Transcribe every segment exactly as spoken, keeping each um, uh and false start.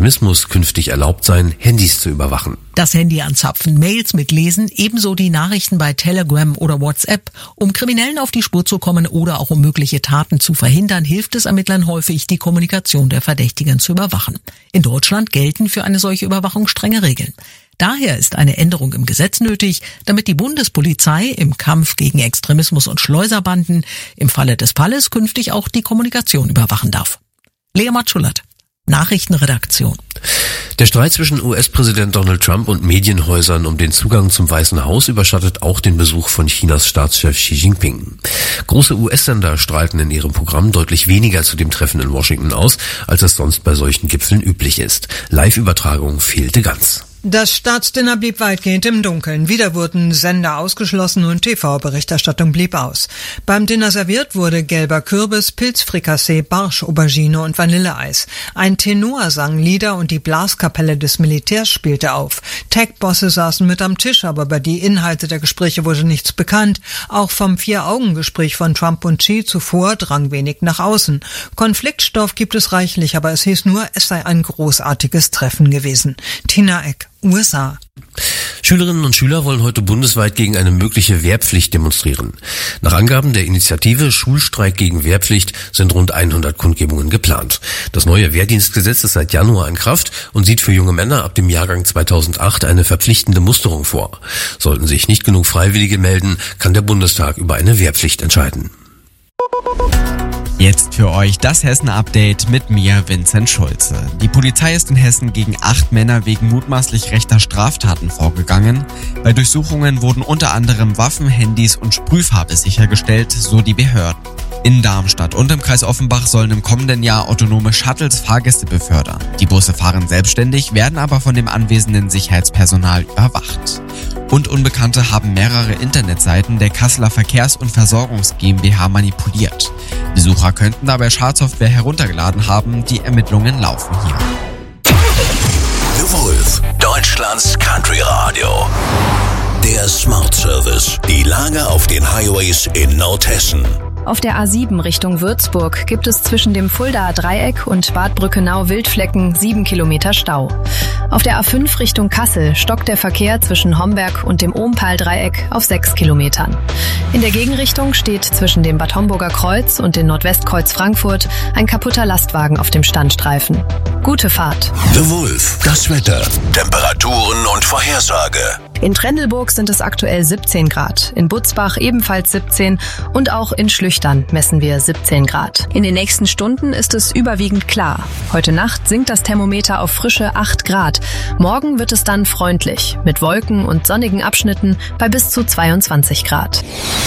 Extremismus künftig erlaubt sein, Handys zu überwachen. Das Handy anzapfen, Mails mitlesen, ebenso die Nachrichten bei Telegram oder WhatsApp. Um Kriminellen auf die Spur zu kommen oder auch um mögliche Taten zu verhindern, hilft es Ermittlern häufig, die Kommunikation der Verdächtigen zu überwachen. In Deutschland gelten für eine solche Überwachung strenge Regeln. Daher ist eine Änderung im Gesetz nötig, damit die Bundespolizei im Kampf gegen Extremismus und Schleuserbanden im Falle des Falles künftig auch die Kommunikation überwachen darf. Lea Matschulat, Nachrichtenredaktion. Der Streit zwischen U S-Präsident Donald Trump und Medienhäusern um den Zugang zum Weißen Haus überschattet auch den Besuch von Chinas Staatschef Xi Jinping. Große U S-Sender strahlten in ihrem Programm deutlich weniger zu dem Treffen in Washington aus, als es sonst bei solchen Gipfeln üblich ist. Live-Übertragung fehlte ganz. Das Staatsdinner blieb weitgehend im Dunkeln. Wieder wurden Sender ausgeschlossen und T V-Berichterstattung blieb aus. Beim Dinner serviert wurde gelber Kürbis, Pilzfrikassee, Barsch, Aubergine und Vanilleeis. Ein Tenor sang Lieder und die Blaskapelle des Militärs spielte auf. Tech-Bosse saßen mit am Tisch, aber über die Inhalte der Gespräche wurde nichts bekannt. Auch vom Vier-Augen-Gespräch von Trump und Xi zuvor drang wenig nach außen. Konfliktstoff gibt es reichlich, aber es hieß nur, es sei ein großartiges Treffen gewesen. Tina Eck, U S A. Schülerinnen und Schüler wollen heute bundesweit gegen eine mögliche Wehrpflicht demonstrieren. Nach Angaben der Initiative Schulstreik gegen Wehrpflicht sind rund hundert Kundgebungen geplant. Das neue Wehrdienstgesetz ist seit Januar in Kraft und sieht für junge Männer ab dem Jahrgang zweitausendacht eine verpflichtende Musterung vor. Sollten sich nicht genug Freiwillige melden, kann der Bundestag über eine Wehrpflicht entscheiden. Jetzt für euch das Hessen-Update mit mir, Vincent Schulze. Die Polizei ist in Hessen gegen acht Männer wegen mutmaßlich rechter Straftaten vorgegangen. Bei Durchsuchungen wurden unter anderem Waffen, Handys und Sprühfarbe sichergestellt, so die Behörden. In Darmstadt und im Kreis Offenbach sollen im kommenden Jahr autonome Shuttles Fahrgäste befördern. Die Busse fahren selbstständig, werden aber von dem anwesenden Sicherheitspersonal überwacht. Und Unbekannte haben mehrere Internetseiten der Kasseler Verkehrs- und Versorgungs GmbH manipuliert. Besucher könnten dabei Schadsoftware heruntergeladen haben, die Ermittlungen laufen hier. The Wolf, Deutschlands Country Radio. Der Smart Service. Die Lage auf den Highways in Nordhessen. Auf der A sieben Richtung Würzburg gibt es zwischen dem Fuldaer Dreieck und Bad Brückenau-Wildflecken sieben Kilometer Stau. Auf der A fünf Richtung Kassel stockt der Verkehr zwischen Homberg und dem Ompal-Dreieck auf sechs Kilometern. In der Gegenrichtung steht zwischen dem Bad Homburger Kreuz und dem Nordwestkreuz Frankfurt ein kaputter Lastwagen auf dem Standstreifen. Gute Fahrt. The Wolf, das Wetter, Temperaturen und Vorhersage. In Trendelburg sind es aktuell siebzehn Grad, in Butzbach ebenfalls siebzehn und auch in Schlüchtern messen wir siebzehn Grad. In den nächsten Stunden ist es überwiegend klar. Heute Nacht sinkt das Thermometer auf frische acht Grad. Morgen wird es dann freundlich, mit Wolken und sonnigen Abschnitten bei bis zu zweiundzwanzig Grad.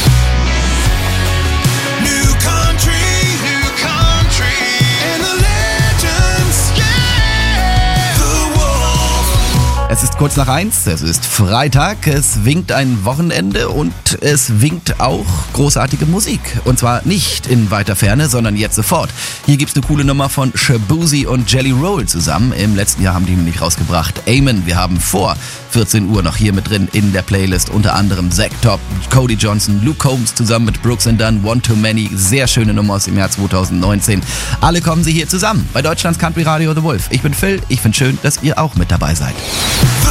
Es ist kurz nach eins, es ist Freitag, es winkt ein Wochenende und es winkt auch großartige Musik. Und zwar nicht in weiter Ferne, sondern jetzt sofort. Hier gibt's eine coole Nummer von Shaboozey und Jelly Roll zusammen. Im letzten Jahr haben die nämlich rausgebracht Amen. Wir haben vor vierzehn Uhr noch hier mit drin in der Playlist unter anderem Zack Top, Cody Johnson, Luke Combs zusammen mit Brooks and Dunn, One Too Many. Sehr schöne Nummer aus dem Jahr zweitausendneunzehn. Alle kommen sie hier zusammen bei Deutschlands Country Radio The Wolf. Ich bin Phil, ich finde schön, dass ihr auch mit dabei seid.